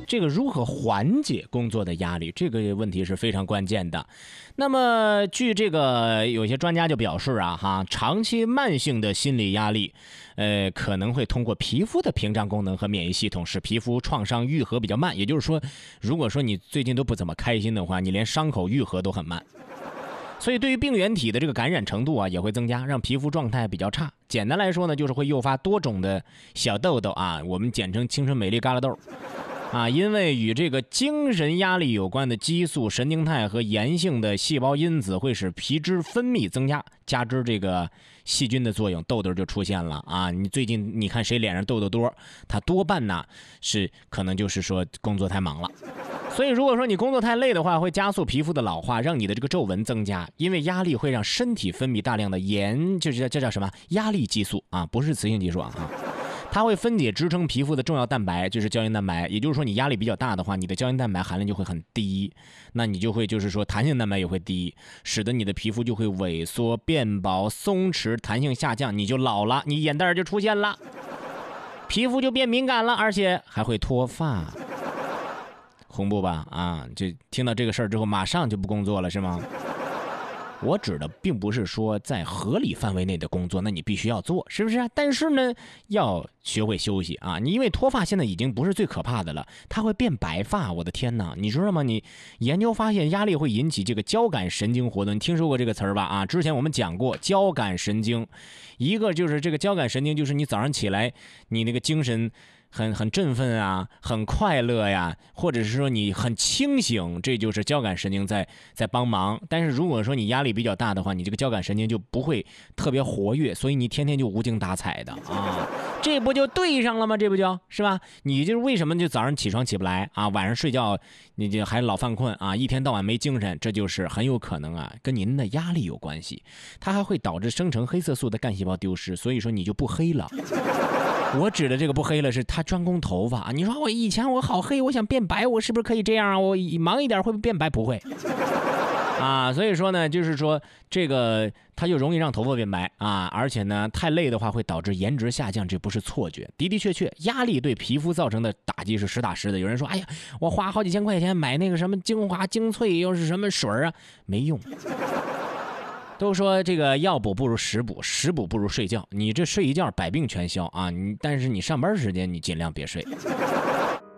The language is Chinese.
这个如何缓解工作的压力，这个问题是非常关键的。那么据这个有些专家就表示啊，长期慢性的心理压力，可能会通过皮肤的屏障功能和免疫系统使皮肤创伤愈合比较慢。也就是说，如果说你最近都不怎么开心的话，你连伤口愈合都很慢。所以对于病原体的这个感染程度啊，也会增加，让皮肤状态比较差。简单来说呢，就是会诱发多种的小痘痘啊，我们简称青春美丽疙瘩痘啊。因为与这个精神压力有关的激素、神经肽和炎性的细胞因子会使皮脂分泌增加，加之这个细菌的作用，痘痘就出现了啊。你最近你看谁脸上痘痘多，他多半呢是可能就是说工作太忙了。所以如果说你工作太累的话，会加速皮肤的老化，让你的这个皱纹增加。因为压力会让身体分泌大量的这叫什么压力激素啊，不是雌性激素啊。它会分解支撑皮肤的重要蛋白，就是胶原蛋白。也就是说你压力比较大的话，你的胶原蛋白含量就会很低，那你就会就是说弹性蛋白也会低，使得你的皮肤就会萎缩变薄松弛，弹性下降，你就老了，你眼袋就出现了，皮肤就变敏感了，而且还会脱发。恐怖吧啊！就听到这个事儿之后马上就不工作了是吗？我指的并不是说在合理范围内的工作那你必须要做，是不是啊？但是呢要学会休息啊。你因为脱发现在已经不是最可怕的了，它会变白发，我的天哪，你知道吗？你研究发现压力会引起这个交感神经活动，你听说过这个词儿吧？啊，之前我们讲过交感神经，一个就是这个交感神经，就是你早上起来你那个精神很振奋啊，很快乐呀，或者是说你很清醒，这就是交感神经在帮忙。但是如果说你压力比较大的话，你这个交感神经就不会特别活跃，所以你天天就无精打采的啊，这不就对上了吗？这不就是吧？你就是为什么就早上起床起不来啊，晚上睡觉你就还老犯困啊，一天到晚没精神，这就是很有可能啊跟您的压力有关系，它还会导致生成黑色素的干细胞丢失，所以说你就不黑了。我指的这个不黑了是他专攻头发，你说我以前我好黑，我想变白，我是不是可以这样啊？我忙一点会不会变白？不会啊。所以说呢，就是说这个它就容易让头发变白啊，而且呢太累的话会导致颜值下降，这不是错觉，的的确确压力对皮肤造成的打击是实打实的。有人说哎呀，我花好几千块钱买那个什么精华精粹又是什么水啊，没用。都说这个药补不如食补，食补不如睡觉。你这睡一觉百病全消啊！但是你上班时间你尽量别睡。